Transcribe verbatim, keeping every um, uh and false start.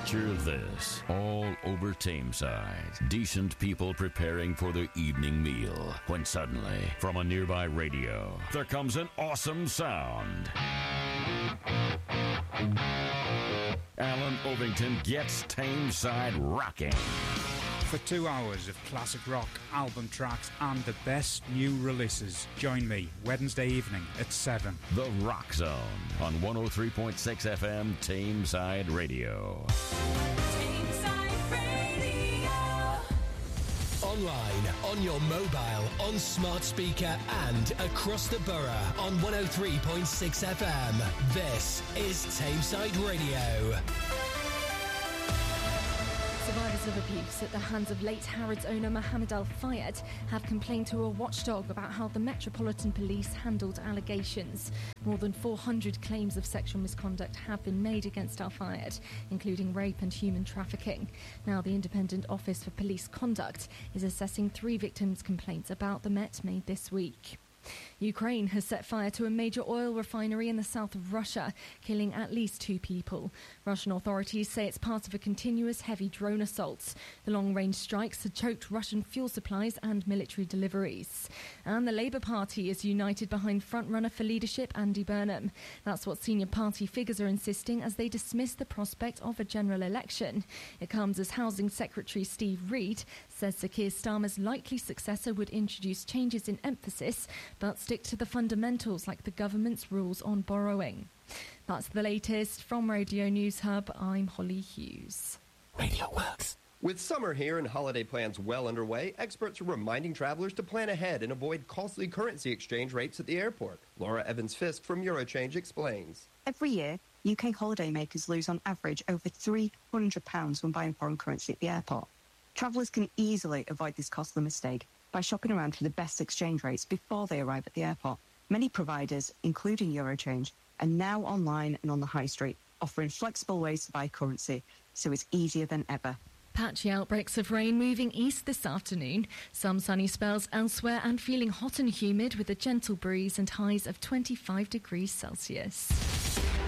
Picture this, all over Tameside. Decent people preparing for their evening meal. When suddenly, from a nearby radio, there comes an awesome sound. Alan Ovington gets Tameside rocking. For two hours of classic rock, album tracks and the best new releases. Join me Wednesday evening at seven. The Rock Zone on one oh three point six F M Tameside Radio. Tameside Radio. Online, on your mobile, on smart speaker and across the borough on one oh three point six F M. This is Tameside Radio. Survivors of abuse at the hands of late Harrods owner Mohammed Al Fayed have complained to a watchdog about how the Metropolitan Police handled allegations. More than four hundred claims of sexual misconduct have been made against Al Fayed, including rape and human trafficking. Now, the Independent Office for Police Conduct is assessing three victims' complaints about the Met made this week. Ukraine has set fire to a major oil refinery in the south of Russia, killing at least two people. Russian authorities say it's part of a continuous heavy drone assault. The long-range strikes had choked Russian fuel supplies and military deliveries. And the Labour Party is united behind frontrunner for leadership Andy Burnham. That's what senior party figures are insisting as they dismiss the prospect of a general election. It comes as Housing Secretary Steve Reed says Sir Keir Starmer's likely successor would introduce changes in emphasis, but stick to the fundamentals like the government's rules on borrowing. That's the latest from Radio News Hub. I'm Holly Hughes. Radio Works. With summer here and holiday plans well underway, experts are reminding travellers to plan ahead and avoid costly currency exchange rates at the airport. Laura Evans-Fisk from Eurochange explains. Every year, U K holidaymakers lose on average over three hundred pounds when buying foreign currency at the airport. Travellers can easily avoid this costly mistake by shopping around for the best exchange rates before they arrive at the airport. Many providers, including Eurochange, are now online and on the high street, offering flexible ways to buy currency, so it's easier than ever. Patchy outbreaks of rain moving east this afternoon. Some sunny spells elsewhere and feeling hot and humid with a gentle breeze and highs of twenty-five degrees Celsius.